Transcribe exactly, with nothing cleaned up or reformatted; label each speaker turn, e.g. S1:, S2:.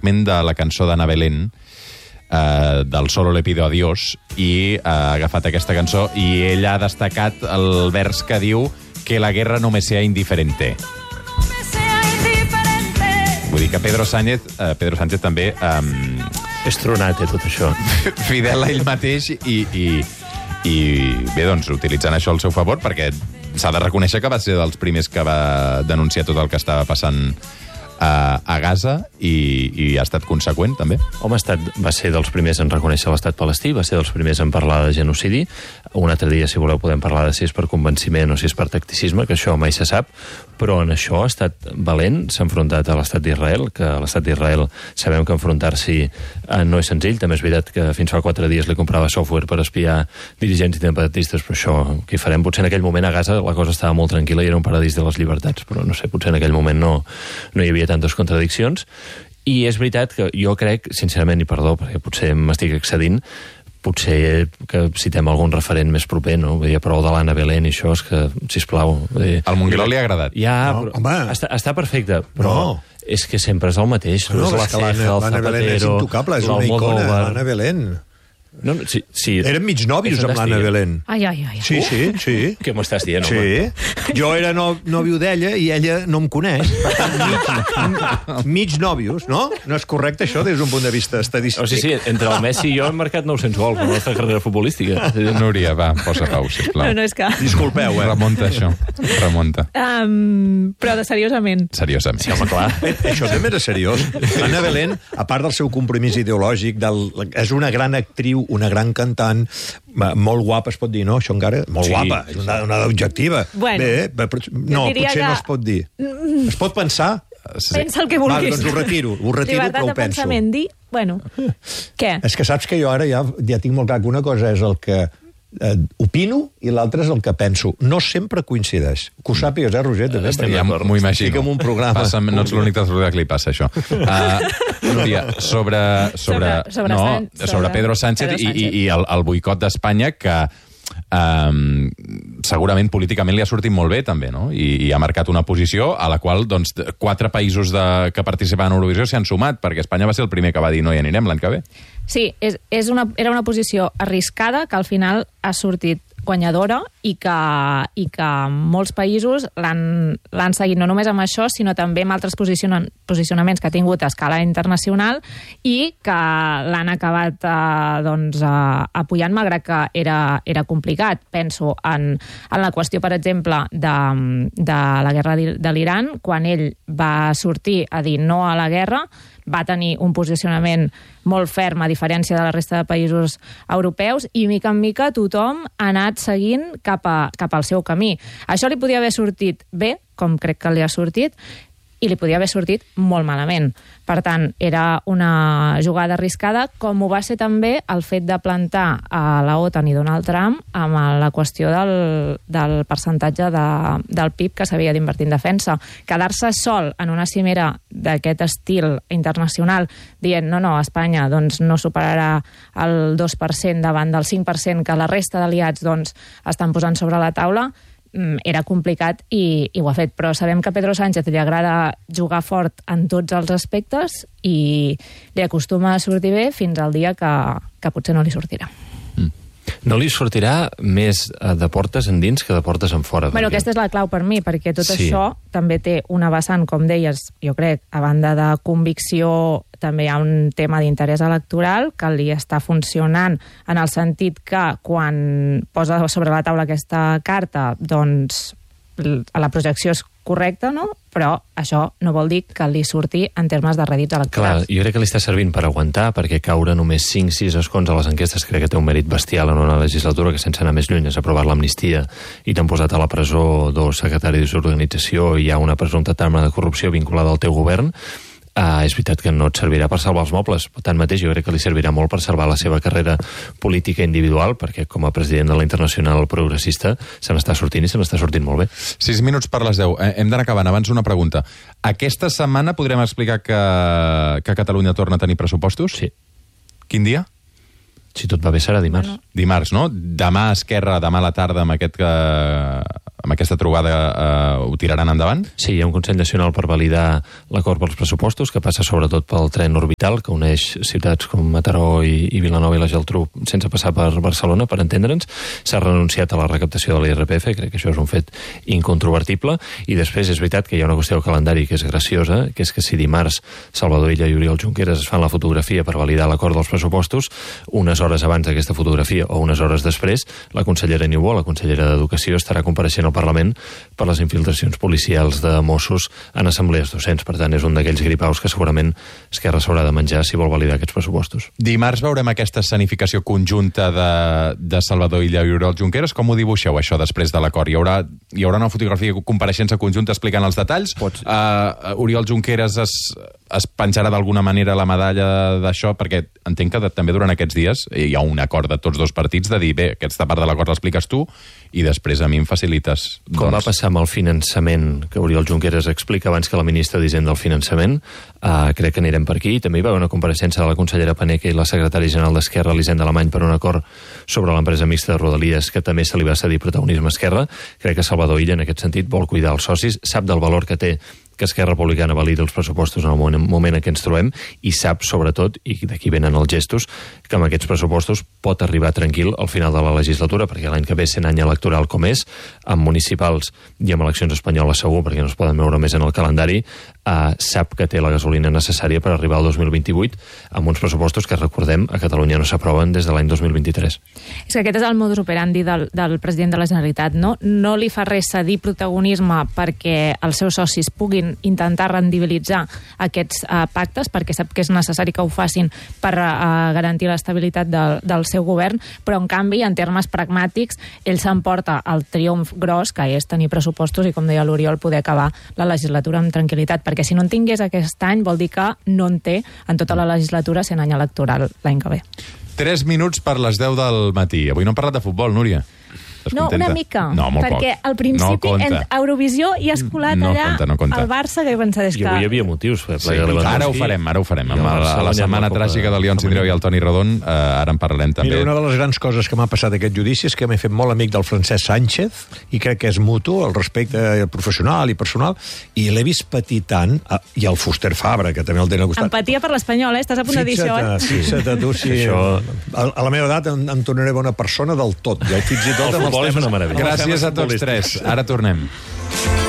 S1: fragment de la cançó d'Ana Belén, Uh, del Solo le pido a Dios, i uh, ha agafat aquesta cançó i ell ha destacat el vers que diu que la guerra no me sea indiferente. Vull dir que Pedro Sánchez, uh, Pedro Sánchez també um,
S2: és tronat, eh, tot això.
S1: Fidel a ell mateix i, i, i bé, doncs, utilitzant això al seu favor, perquè s'ha de reconèixer que va ser dels primers que va denunciar tot el que estava passant a, a Gaza i, i ha estat conseqüent, també.
S2: Home, ha estat, va ser dels primers en reconèixer l'estat palestí, va ser dels primers en parlar de genocidi. Un altre dia, si voleu, podem parlar de si és per convenciment o si és per tacticisme, que això mai se sap, però en això ha estat valent, s'ha enfrontat a l'estat d'Israel, que a l'estat d'Israel sabem que enfrontar-s'hi eh, no és senzill. També és veritat que fins fa quatre dies li comprava software per espiar dirigents independentistes, però això, què hi farem? Potser en aquell moment a Gaza la cosa estava molt tranquil·la i era un paradís de les llibertats, però no sé, potser en aquell moment no, no hi havia tantes contradiccions. I és veritat que jo crec, sincerament, i perdó, perquè potser m'estic excedint, potser que citem algun referent més proper, no? Vull dir, prou de l'Anna Belén i això, és que, sisplau... Dir,
S1: al Monguiló li ha agradat.
S2: Ja,
S3: no,
S2: però, està, està perfecte, però
S3: no.
S2: És que sempre és el mateix.
S3: No,
S2: no,
S3: és que l'Anna Belén és intocable, és una icona, l'Anna Belén.
S2: No, no, sí, sí.
S3: Eren mig nòvios amb l'Anna Belén.
S4: Ai, ai, ai.
S3: Sí, sí, sí.
S2: Què m'estàs dient,
S3: sí.
S2: home?
S3: Jo era no, nòvio d'ella i ella no em coneix. Per tant, mig, mig nòvios, no? No és correcte, això, des d'un punt de vista estadístic.
S2: O sigui, sí, entre el Messi i jo hem marcat nou-cents gols per la nostra carrera futbolística.
S1: Núria, va, posa pau, sisplau.
S4: No, no, és que...
S3: Disculpeu, eh?
S1: Remunta això, remunta.
S4: Um, però de seriosament.
S1: Seriosament.
S2: Sí, home, clar.
S3: Eh, això també era seriós. Anna Belén, a part del seu compromís ideològic, del, és una gran actriu, una gran cantant, molt guapa, es pot dir, no? Això encara... Molt
S2: Sí,
S3: guapa, és una, una objectiva.
S4: Bueno,
S3: Bé, però, no,
S4: diria
S3: potser
S4: que-
S3: no es pot dir. Es pot pensar?
S4: Pensa el que vulguis.
S3: Val, doncs ho retiro, ho retiro,
S4: Llibertat
S3: però ho
S4: de
S3: penso.
S4: pensament, dir... Bueno, què?
S3: És que saps que jo ara ja, ja tinc molt clar que una cosa és el que eh, opino i l'altra és el que penso. No sempre coincideix. Que ho sàpigues, eh, Roger? També,
S2: Estem
S3: perquè
S1: Ja
S2: d'acord.
S1: m'ho imagino.
S3: estic en un programa.
S1: Passa, no ets l'únic de Roger que li passa, això. Uh, Núria, sobre, sobre,
S4: Sobre- sobre
S1: no,
S4: San-
S1: sobre,
S4: sobre
S1: Pedro Sánchez,
S4: Pedro Sánchez.
S1: i, i, i el, el boicot d'Espanya, que um, segurament políticament li ha sortit molt bé, també, no? I, i ha marcat una posició a la qual doncs, quatre països de, que participaven a Eurovisió s'hi han sumat, perquè Espanya va ser el primer que va dir no hi anirem l'any que ve.
S4: Sí, és, és una, era una posició arriscada que al final ha sortit guanyadora i que, i que molts països l'han l'han seguit no només amb això, sinó també amb altres posiciona, posicionaments que ha tingut a escala internacional i que l'han acabat eh, doncs, eh, apoyant, malgrat que era, era complicat. Penso en, en la qüestió, per exemple, de, de la guerra de l'Iran, quan ell va sortir a dir no a la guerra, va tenir un posicionament molt ferm, a diferència de la resta de països europeus, i mica en mica tothom ha anat seguint cap, a, cap al seu camí. Això li podia haver sortit bé, com crec que li ha sortit, i li podia haver sortit molt malament. Per tant, era una jugada arriscada, com ho va ser també el fet de plantar a la OTAN i Donald Trump amb la qüestió del, del percentatge de, del P I B que s'havia d'invertir en defensa. Quedar-se sol en una cimera d'aquest estil internacional dient no, no, Espanya doncs, no superarà el dos per cent davant del cinc per cent que la resta d'aliats doncs, estan posant sobre la taula, era complicat i, i ho ha fet, però sabem que a Pedro Sánchez li agrada jugar fort en tots els aspectes i li acostuma a sortir bé fins al dia que, que potser no li sortirà.
S2: No li sortirà més de portes endins que de portes en fora.
S4: Bueno,
S2: perquè...
S4: aquesta és la clau per mi, perquè tot
S2: Sí.
S4: això també té una vessant, com deies, jo crec, a banda de convicció, també hi ha un tema d'interès electoral que li està funcionant en el sentit que quan posa sobre la taula aquesta carta, doncs la projecció és correcta, no? Però això no vol dir que li surti en termes de rèdits
S2: Clar,
S4: electorals.
S2: jo crec que li està servint per aguantar, perquè caure només cinc sis escons a les enquestes crec que té un mèrit bestial en una legislatura que, sense anar més lluny, has aprovat l'amnistia i t'han posat a la presó dos secretaris d'organització i hi ha una presumpta trama de corrupció vinculada al teu govern. Uh, és veritat que no et servirà per salvar els mobles, però tanmateix jo crec que li servirà molt per salvar la seva carrera política individual, perquè com a president de la Internacional Progressista se n'està sortint i se n'està sortint molt bé.
S1: Sis minuts per les deu. Eh, hem d'anar acabant. Abans una pregunta. Aquesta setmana podrem explicar que, que Catalunya torna a tenir pressupostos?
S2: Sí.
S1: Quin dia?
S2: Si tot va bé serà dimarts.
S4: Bueno.
S1: Dimarts, no? Demà a Esquerra, demà a la tarda, amb aquest, eh, amb aquesta trobada eh, ho tiraran endavant?
S2: Sí, hi ha un Consell Nacional per validar l'acord pels pressupostos, que passa sobretot pel tren orbital, que uneix ciutats com Mataró i, i Vilanova i la Geltrú sense passar per Barcelona, per entendre'ns. S'ha renunciat a la recaptació de l'I R P F, crec que això és un fet incontrovertible, i després és veritat que hi ha una qüestió de calendari que és graciosa, que és que si dimarts Salvador Illa i Oriol Junqueras es fan la fotografia per validar l'acord dels pressupostos, unes hores abans d'aquesta fotografia o unes hores després, la consellera Niubó, la consellera d'Educació, estarà compareixent al Parlament per les infiltracions policials de Mossos en assemblees docents. Per tant, és un d'aquells gripaus que segurament Esquerra s'haurà de menjar si vol validar aquests pressupostos.
S1: Dimarts veurem aquesta escenificació conjunta de, de Salvador Illa i Oriol Junqueras. Com ho dibuixeu, això, després de l'acord? Hi haurà, hi haurà una fotografia compareixença conjunta explicant els detalls?
S2: Pots.
S1: Uh, Oriol Junqueras es, es penjarà d'alguna manera la medalla d'això, perquè entenc que de, també durant aquests dies hi ha un acord de tots dos partits de dir, bé, aquesta part de l'acord l'expliques tu i després a mi em facilites.
S2: Com
S1: doncs...
S2: va passar amb el finançament, que Oriol Junqueras explica abans que la ministra d'Hisenda del finançament, uh, crec que anirem per aquí. També hi va haver una compareixença de la consellera Paneque i la secretària general d'Esquerra, Elisenda Alemany, per un acord sobre l'empresa mixta de Rodalies, que també se li va cedir protagonisme a Esquerra. Crec que Salvador Illa, en aquest sentit, vol cuidar els socis, sap del valor que té que Esquerra Republicana validi els pressupostos en el moment, moment en què ens trobem, i sap, sobretot, i d'aquí venen els gestos, que amb aquests pressupostos pot arribar tranquil al final de la legislatura, perquè l'any que ve, sent any electoral com és, amb municipals i amb eleccions espanyoles segur, perquè no es poden veure més en el calendari, eh, sap que té la gasolina necessària per arribar al dos mil vint-i-vuit amb uns pressupostos que, recordem, a Catalunya no s'aproven des de l'any dos mil vint-i-tres.
S4: És que aquest és el modus operandi del, del president de la Generalitat, no? No li fa res cedir protagonisme perquè els seus socis puguin intentar rendibilitzar aquests uh, pactes, perquè sap que és necessari que ho facin per uh, garantir l'estabilitat del, del seu govern, però en canvi, en termes pragmàtics, ell s'emporta el triomf gros, que és tenir pressupostos i, com deia l'Oriol, poder acabar la legislatura amb tranquil·litat, perquè si no en tingués aquest any vol dir que no en té en tota la legislatura sent any electoral l'any que ve.
S1: Tres minuts per les deu del matí. Avui no hem parlat de futbol, Núria.
S4: No, una mica,
S1: no, molt
S4: perquè
S1: poc.
S4: al principi
S1: no
S4: en Eurovisió hi ha escolat
S1: no
S4: allà
S1: compta, no compta.
S4: el Barça, que he pensat és
S2: I
S4: que...
S2: avui hi havia motius.
S1: Sí, ara ho farem, ara ho farem. Amb la, la setmana tràgica de León Sindreu i el Toni Rodon, eh, ara en parlarem també.
S3: Mira, una de les grans coses que m'ha passat aquest judici és que m'he fet molt amic del Francesc Sánchez, i crec que és mutu, el respecte professional i personal, i l'he vist patir tant, i el Fuster Fabra, que també el tenen al costat.
S4: Empatia per l'Espanyol, eh? Estàs a punt de dir això, eh?
S3: Fixa't, tu, sí.
S2: Això...
S3: A, a la meva edat em, em tornaré bona persona del tot. Jo, fins i tot
S2: El
S3: amb els
S2: futbol és
S3: temes...
S2: una meravella.
S1: Gràcies a tots tres. Ara tornem.